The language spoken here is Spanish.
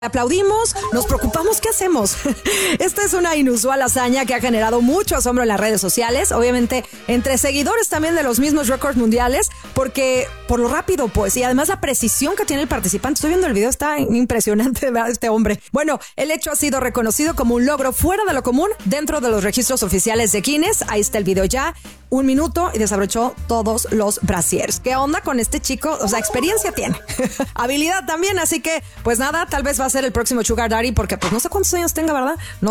Aplaudimos, nos preocupamos, ¿qué hacemos? Esta es una inusual hazaña que ha generado mucho asombro en las redes sociales, obviamente entre seguidores también de los mismos récords mundiales, porque por lo rápido, pues, y además la precisión que tiene el participante. Estoy viendo el video, está impresionante, ¿verdad? Este hombre. Bueno, el hecho ha sido reconocido como un logro fuera de lo común dentro de los registros oficiales de Guinness. Ahí está el video ya. 1 minuto y desabrochó todos los brasiers. ¿Qué onda con este chico? O sea, experiencia tiene. Habilidad también, así que, pues nada, tal vez va a ser el próximo Sugar Daddy porque pues no sé cuántos años tenga, ¿verdad? No